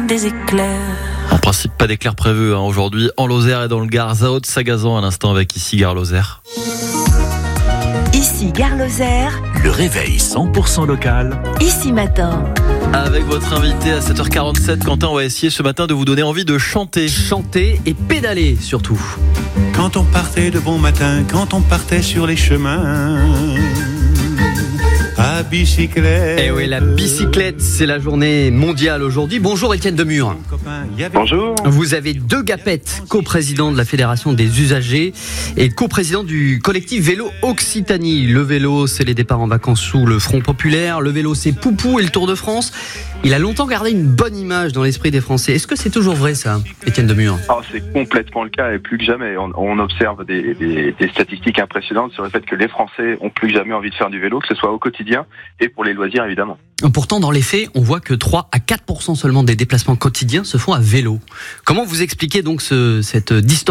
des éclairs. En principe, pas d'éclairs prévus aujourd'hui en Lozère et dans le Gard. Zao de Sagazan à l'instant avec Ici Gare Lozère. Ici Gare Lozère, le réveil 100% local. Ici Matin. Avec votre invité à 7h47, Quentin, on va essayer ce matin de vous donner envie de chanter. Chanter et pédaler surtout. Quand on partait de bon matin, quand on partait sur les chemins à bicyclette. Eh oui, la bicyclette, c'est la journée mondiale aujourd'hui. Bonjour Étienne Demure. Bonjour. Vous avez deux gapettes, coprésident de la Fédération des usagers et coprésident du collectif Vélo Occitanie. Le vélo, c'est les départs en vacances sous le Front Populaire. Le vélo, c'est Poupou et le Tour de France. Il a longtemps gardé une bonne image dans l'esprit des Français. Est-ce que c'est toujours vrai ça, Étienne Demure ? C'est complètement le cas et plus que jamais. On observe des statistiques impressionnantes sur le fait que les Français ont plus que jamais envie de faire du vélo, que ce soit au quotidien et pour les loisirs évidemment. Pourtant, dans les faits, on voit que 3 à 4% seulement des déplacements quotidiens se font à vélo. Comment vous expliquez donc cette distorsion ?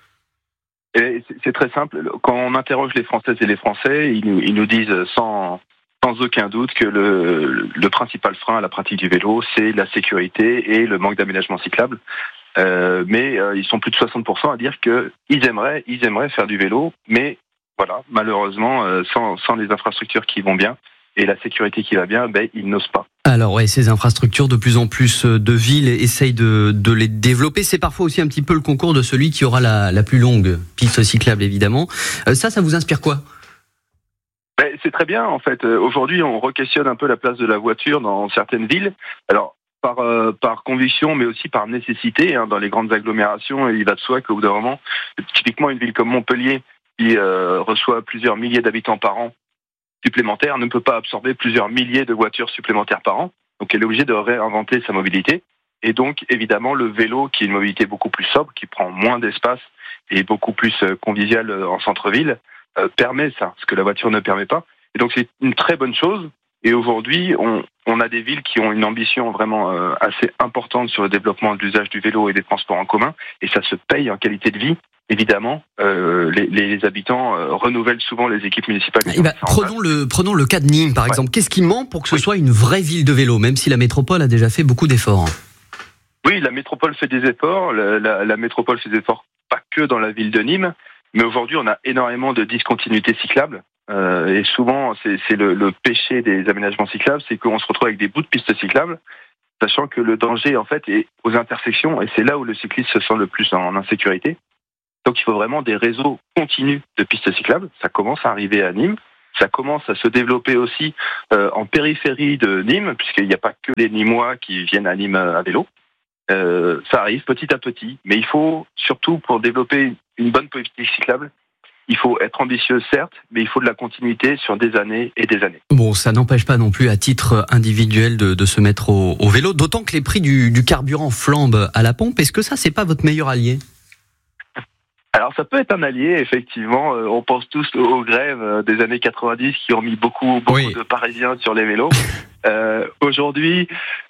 Et c'est très simple. Quand on interroge les Françaises et les Français, ils nous disent sans aucun doute que le principal frein à la pratique du vélo, c'est la sécurité et le manque d'aménagement cyclable. Mais ils sont plus de 60% à dire qu'ils aimeraient faire du vélo, mais voilà, malheureusement, sans les infrastructures qui vont bien et la sécurité qui va bien, ils n'osent pas. Alors ouais, ces infrastructures, de plus en plus de villes essayent de les développer. C'est parfois aussi un petit peu le concours de celui qui aura la plus longue piste cyclable, évidemment. Ça vous inspire quoi ? C'est très bien, en fait. Aujourd'hui, on re-questionne un peu la place de la voiture dans certaines villes. Alors, par conviction, mais aussi par nécessité. Dans les grandes agglomérations, il va de soi qu'au bout d'un moment, typiquement une ville comme Montpellier, qui reçoit plusieurs milliers d'habitants par an supplémentaires, ne peut pas absorber plusieurs milliers de voitures supplémentaires par an. Donc, elle est obligée de réinventer sa mobilité. Et donc, évidemment, le vélo, qui est une mobilité beaucoup plus sobre, qui prend moins d'espace et beaucoup plus conviviale en centre-ville, permet ça, ce que la voiture ne permet pas. Et donc c'est une très bonne chose. Et aujourd'hui, on a des villes qui ont une ambition vraiment assez importante sur le développement de l'usage du vélo et des transports en commun. Et ça se paye en qualité de vie. Évidemment, les habitants renouvellent souvent les équipes municipales. Prenons le cas de Nîmes, par exemple. Qu'est-ce qui manque pour que ce soit une vraie ville de vélo, même si la métropole a déjà fait beaucoup d'efforts ? Oui, la métropole fait des efforts. La métropole fait des efforts pas que dans la ville de Nîmes. Mais aujourd'hui, on a énormément de discontinuité cyclable. Et souvent, c'est le péché des aménagements cyclables, c'est qu'on se retrouve avec des bouts de pistes cyclables, sachant que le danger, en fait, est aux intersections, et c'est là où le cycliste se sent le plus en insécurité. Donc, il faut vraiment des réseaux continus de pistes cyclables. Ça commence à arriver à Nîmes. Ça commence à se développer aussi en périphérie de Nîmes, puisqu'il n'y a pas que les Nîmois qui viennent à Nîmes à vélo. Ça arrive petit à petit, mais il faut surtout, pour développer une bonne politique cyclable, il faut être ambitieux certes, mais il faut de la continuité sur des années et des années. Bon, ça n'empêche pas non plus à titre individuel de se mettre au vélo, d'autant que les prix du carburant flambent à la pompe. Est-ce que ça, c'est pas votre meilleur allié ? Alors ça peut être un allié, effectivement. On pense tous aux grèves des années 90 qui ont mis beaucoup de Parisiens sur les vélos. Aujourd'hui,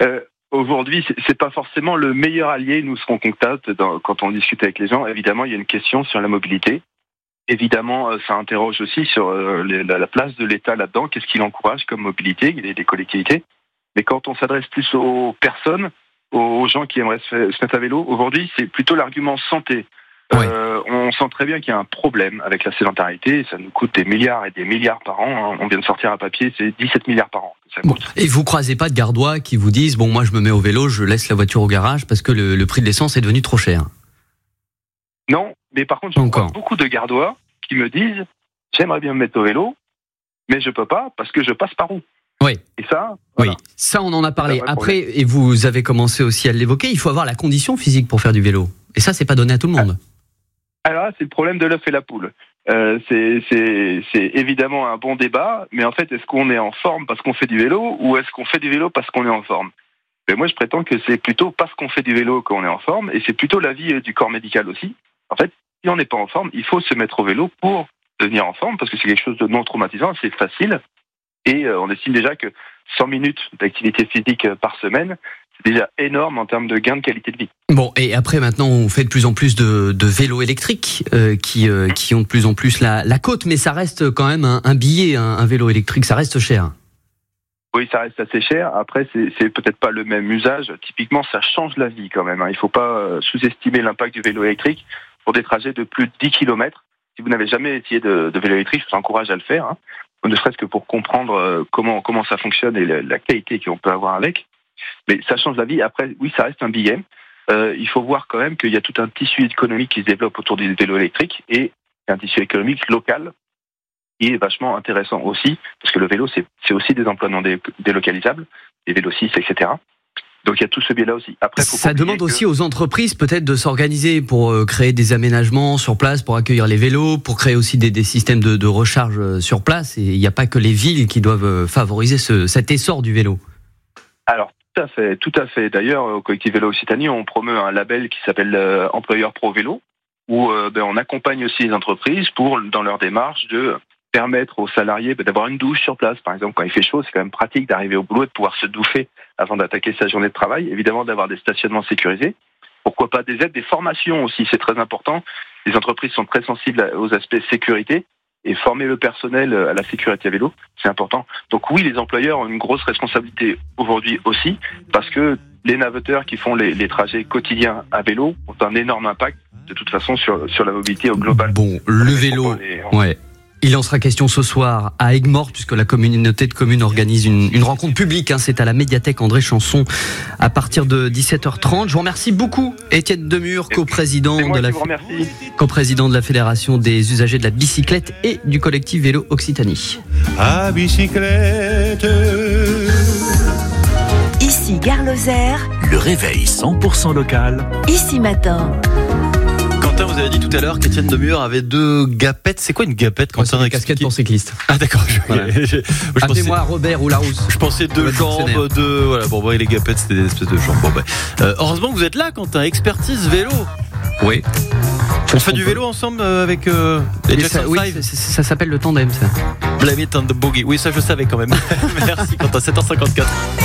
c'est pas forcément le meilleur allié. Nous serons contacts quand on discute avec les gens. Évidemment, il y a une question sur la mobilité. Évidemment, ça interroge aussi sur la place de l'État là-dedans. Qu'est-ce qu'il encourage comme mobilité, des collectivités. Mais quand on s'adresse plus aux personnes, aux gens qui aimeraient se mettre à vélo, aujourd'hui, c'est plutôt l'argument santé. On sent très bien qu'il y a un problème avec la sédentarité. Ça nous coûte des milliards et des milliards par an. On vient de sortir un papier, c'est 17 milliards par an. Bon. Et vous croisez pas de gardois qui vous disent « Bon, moi je me mets au vélo, je laisse la voiture au garage parce que le prix de l'essence est devenu trop cher ». Non, mais par contre, je vois beaucoup de gardois qui me disent « J'aimerais bien me mettre au vélo, mais je peux pas parce que je passe par où ?» Oui. Et ça, voilà. Oui, ça on en a parlé. Après, et vous avez commencé aussi à l'évoquer, il faut avoir la condition physique pour faire du vélo. Et ça, c'est pas donné à tout le monde. Alors là, c'est le problème de l'œuf et la poule. C'est évidemment un bon débat, mais en fait, est-ce qu'on est en forme parce qu'on fait du vélo ou est-ce qu'on fait du vélo parce qu'on est en forme ? Mais moi, je prétends que c'est plutôt parce qu'on fait du vélo qu'on est en forme, et c'est plutôt l'avis du corps médical aussi. En fait, si on n'est pas en forme, il faut se mettre au vélo pour devenir en forme, parce que c'est quelque chose de non traumatisant, c'est facile, et on estime déjà que 100 minutes d'activité physique par semaine, c'est déjà énorme en termes de gain de qualité de vie. Bon, et après maintenant on fait de plus en plus de vélos électriques qui ont de plus en plus la cote, mais ça reste quand même un billet, un vélo électrique, ça reste cher. Oui, ça reste assez cher. Après, c'est peut-être pas le même usage. Typiquement, ça change la vie quand même. Il faut pas sous-estimer l'impact du vélo électrique pour des trajets de plus de 10 km. Si vous n'avez jamais essayé de vélo électrique, je vous encourage à le faire. Ne serait-ce que pour comprendre comment ça fonctionne et la qualité qu'on peut avoir avec. Mais ça change la vie. Après, oui, ça reste un billet. Il faut voir quand même qu'il y a tout un tissu économique qui se développe autour du vélo électrique et un tissu économique local qui est vachement intéressant aussi, parce que le vélo, c'est aussi des emplois non délocalisables, des vélocistes, etc. Donc il y a tout ce biais-là aussi. Après, ça demande aussi aux entreprises peut-être de s'organiser pour créer des aménagements sur place, pour accueillir les vélos, pour créer aussi des systèmes de recharge sur place. Et il n'y a pas que les villes qui doivent favoriser cet essor du vélo. Alors, tout à fait. D'ailleurs, au collectif Vélo Occitanie, on promeut un label qui s'appelle Employeur Pro Vélo, où on accompagne aussi les entreprises dans leur démarche de permettre aux salariés d'avoir une douche sur place. Par exemple, quand il fait chaud, c'est quand même pratique d'arriver au boulot et de pouvoir se doucher avant d'attaquer sa journée de travail. Évidemment, d'avoir des stationnements sécurisés. Pourquoi pas des aides, des formations aussi, c'est très important. Les entreprises sont très sensibles aux aspects sécurité et former le personnel à la sécurité à vélo, c'est important. Donc oui, les employeurs ont une grosse responsabilité aujourd'hui aussi, parce que les navetteurs qui font les trajets quotidiens à vélo ont un énorme impact de toute façon sur la mobilité au global. Bon, le vélo, ouais. Il en sera question ce soir à Aigues-Mortes, puisque la communauté de communes organise une rencontre publique. C'est à la médiathèque André Chanson à partir de 17h30. Je vous remercie beaucoup, Étienne Demure, coprésident de la Fédération des usagers de la bicyclette et du collectif Vélo Occitanie. À bicyclette. Ici Gare Lozère. Le réveil 100% local. Ici Matin. Quentin, vous avez dit tout à l'heure qu'Étienne Demure avait 2 gapettes. C'est quoi une gapette, Quentin? C'est une casquette pour cyclistes. Ah d'accord. Voilà. Appelez-moi Robert ou Larousse. Je pensais 2 jambes, voilà. Bon, les gapettes, c'était des espèces de jambes. Bon, heureusement que vous êtes là, Quentin. Expertise vélo. Oui. On fait du vélo ensemble avec les Jackson 5. Oui, ça s'appelle le tandem, ça. Blame it on the boogie. Oui, ça je savais quand même. Merci, Quentin. 7h54.